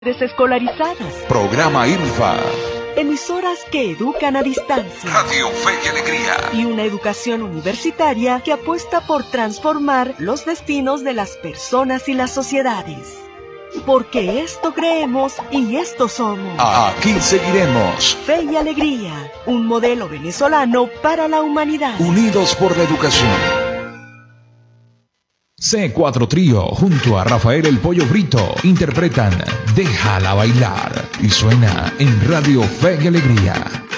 desescolarizadas. Programa IRFA. Emisoras que educan a distancia. Radio Fe y Alegría. Y una educación universitaria que apuesta por transformar los destinos de las personas y las sociedades. Porque esto creemos y esto somos. Aquí seguiremos. Fe y Alegría, un modelo venezolano para la humanidad. Unidos por la educación. C4 Trío junto a Rafael El Pollo Brito interpretan Déjala Bailar y suena en Radio Fe y Alegría.